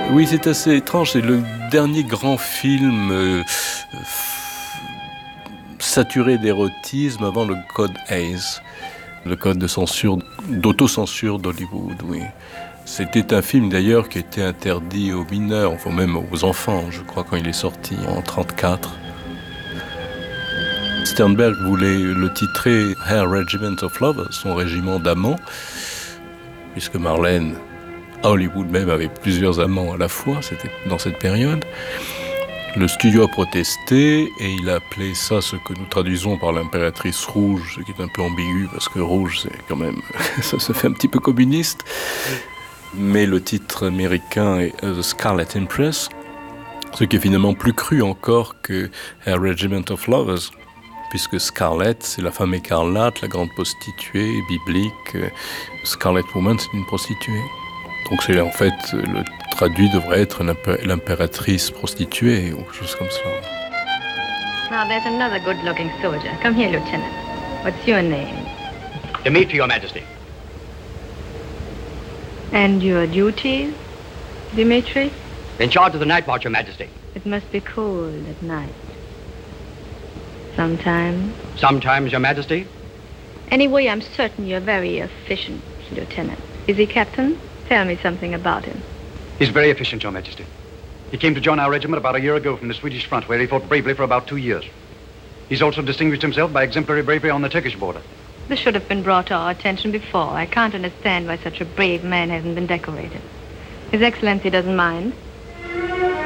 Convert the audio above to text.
Oui, c'est assez étrange. C'est le dernier grand film saturé d'érotisme avant le code Hays, le code de censure, d'autocensure d'Hollywood, oui. C'était un film d'ailleurs qui était interdit aux mineurs, enfin même aux enfants, je crois, quand il est sorti en 1934. Sternberg voulait le titrer Her Regiment of Lovers, son régiment d'amants, puisque Marlène, à Hollywood même, avait plusieurs amants à la fois, c'était dans cette période. Le studio a protesté et il a appelé ça ce que nous traduisons par l'impératrice rouge, ce qui est un peu ambigu parce que rouge, c'est quand même, ça se fait un petit peu communiste. Mais le titre américain est The Scarlet Empress, ce qui est finalement plus cru encore que Her Regiment of Lovers, puisque Scarlet, c'est la femme écarlate, la grande prostituée biblique. Scarlet Woman, c'est une prostituée. Donc c'est en fait, le traduit devrait être l'impératrice prostituée ou quelque chose comme ça. Now there's another good-looking soldier. Come here, Lieutenant. What's your name? Dimitri, Your Majesty. And your duties, Dimitri? In charge of the night watch, Your Majesty. It must be cold at night. Sometimes. Sometimes, Your Majesty. Anyway, I'm certain you're very efficient, Lieutenant. Is he Captain? Tell me something about him. He's very efficient, Your Majesty. He came to join our regiment about a year ago from the Swedish front, where he fought bravely for about 2 years. He's also distinguished himself by exemplary bravery on the Turkish border. This should have been brought to our attention before. I can't understand why such a brave man hasn't been decorated. His Excellency doesn't mind?